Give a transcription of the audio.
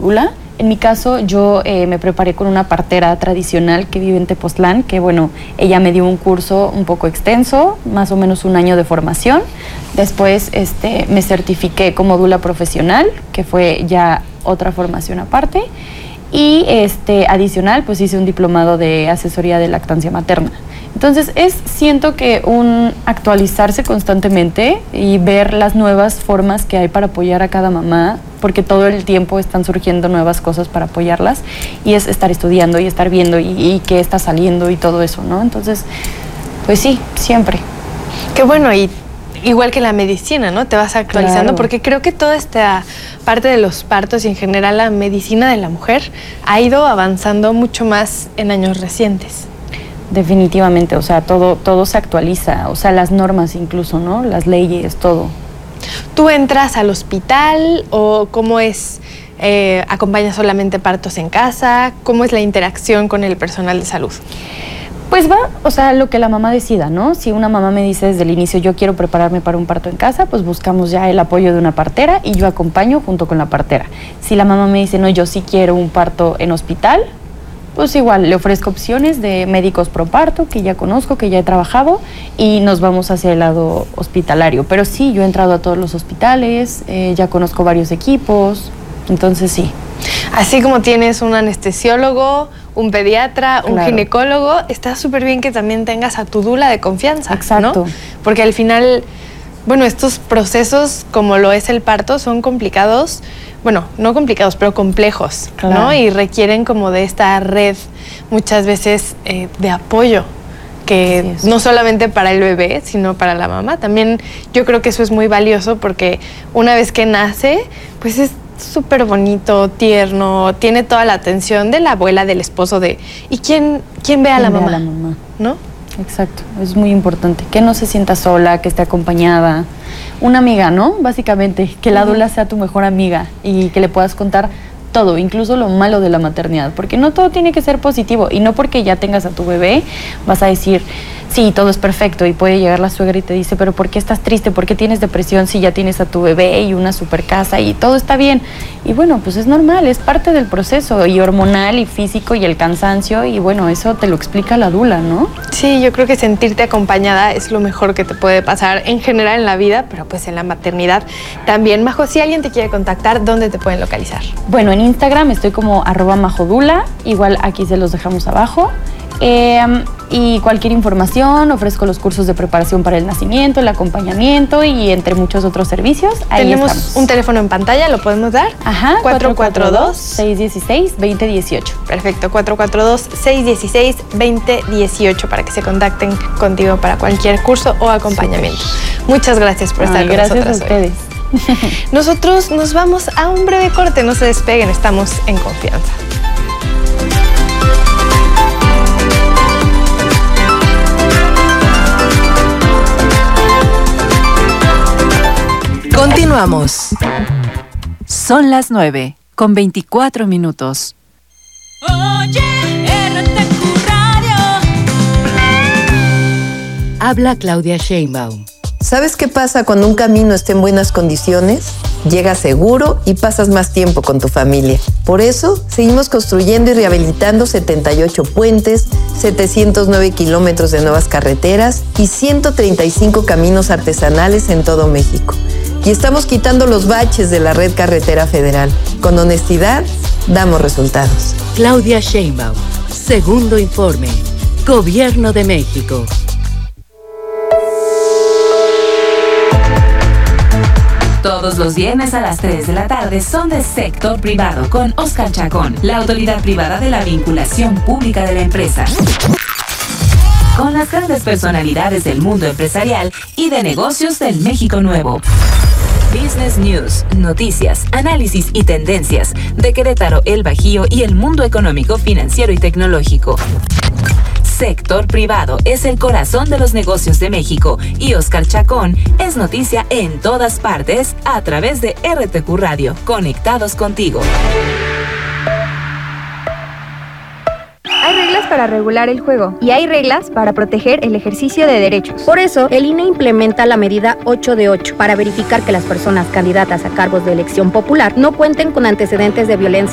dula. En mi caso, yo me preparé con una partera tradicional que vive en Tepoztlán, que bueno, ella me dio un curso un poco extenso, más o menos 1 año de formación. Después me certifiqué como dula profesional, que fue ya otra formación aparte. Y adicional, pues hice un diplomado de asesoría de lactancia materna. Entonces siento que un actualizarse constantemente y ver las nuevas formas que hay para apoyar a cada mamá, porque todo el tiempo están surgiendo nuevas cosas para apoyarlas, y es estar estudiando y estar viendo y qué está saliendo y todo eso, ¿no? Entonces, pues sí, siempre. Qué bueno, y igual que la medicina, ¿no? Te vas actualizando, claro. Porque creo que toda esta parte de los partos y en general la medicina de la mujer ha ido avanzando mucho más en años recientes. Definitivamente, o sea, todo se actualiza, o sea, las normas incluso, ¿no? Las leyes, todo. ¿Tú entras al hospital o cómo es? ¿Acompañas solamente partos en casa? ¿Cómo es la interacción con el personal de salud? Pues va, o sea, lo que la mamá decida, ¿no? Si una mamá me dice desde el inicio, yo quiero prepararme para un parto en casa, pues buscamos ya el apoyo de una partera y yo acompaño junto con la partera. Si la mamá me dice, no, yo sí quiero un parto en hospital, pues igual le ofrezco opciones de médicos pro parto que ya conozco, que ya he trabajado, y nos vamos hacia el lado hospitalario. Pero sí, yo he entrado a todos los hospitales, ya conozco varios equipos, entonces sí. Así como tienes un anestesiólogo, un pediatra, claro, un ginecólogo, está súper bien que también tengas a tu dula de confianza. Exacto. ¿No? Porque al final, bueno, estos procesos, como lo es el parto, son complicados. Bueno, no complicados, pero complejos, claro, ¿no? Y requieren como de esta red, muchas veces, de apoyo, que no solamente para el bebé, sino para la mamá. También yo creo que eso es muy valioso porque una vez que nace, pues es súper bonito, tierno, tiene toda la atención de la abuela, del esposo, ¿y quién ve a la mamá? Ve a la mamá, ¿no? Exacto, es muy importante, que no se sienta sola, que esté acompañada. Una amiga, ¿no? Básicamente, que la dula sea tu mejor amiga y que le puedas contar todo, incluso lo malo de la maternidad, porque no todo tiene que ser positivo, y no porque ya tengas a tu bebé vas a decir, sí, todo es perfecto, y puede llegar la suegra y te dice, pero ¿por qué estás triste? ¿Por qué tienes depresión si ya tienes a tu bebé y una super casa y todo está bien? Y bueno, pues es normal, es parte del proceso, y hormonal y físico y el cansancio, y bueno, eso te lo explica la dula, ¿no? Sí, yo creo que sentirte acompañada es lo mejor que te puede pasar en general en la vida, pero pues en la maternidad también. Majo, si alguien te quiere contactar, ¿dónde te pueden localizar? Bueno, en Instagram estoy como @majodula, igual aquí se los dejamos abajo. Y cualquier información, ofrezco los cursos de preparación para el nacimiento, el acompañamiento y entre muchos otros servicios. Ahí tenemos estamos. Un teléfono en pantalla, ¿lo podemos dar? Ajá, 442-616-2018. Perfecto, 442-616-2018 para que se contacten contigo para cualquier curso o acompañamiento. Super. Muchas gracias por estar con nosotros. Gracias a ustedes. Nosotros nos vamos a un breve corte, no se despeguen, estamos en confianza. Continuamos. Son las 9:24. Oye, RTQ Radio. Habla Claudia Sheinbaum. ¿Sabes qué pasa cuando un camino está en buenas condiciones? Llegas seguro y pasas más tiempo con tu familia. Por eso, seguimos construyendo y rehabilitando 78 puentes, 709 kilómetros de nuevas carreteras y 135 caminos artesanales en todo México. Y estamos quitando los baches de la red carretera federal. Con honestidad, damos resultados. Claudia Sheinbaum, segundo informe. Gobierno de México. Todos los viernes a las 3 de la tarde son de Sector Privado con Oscar Chacón, la autoridad privada de la vinculación pública de la empresa. Con las grandes personalidades del mundo empresarial y de negocios del México Nuevo. Business News, noticias, análisis y tendencias de Querétaro, el Bajío y el mundo económico, financiero y tecnológico. Sector Privado es el corazón de los negocios de México y Oscar Chacón es noticia en todas partes a través de RTQ Radio. Conectados contigo. Hay reglas para regular el juego y hay reglas para proteger el ejercicio de derechos. Por eso, el INE implementa la medida 8 de 8 para verificar que las personas candidatas a cargos de elección popular no cuenten con antecedentes de violencia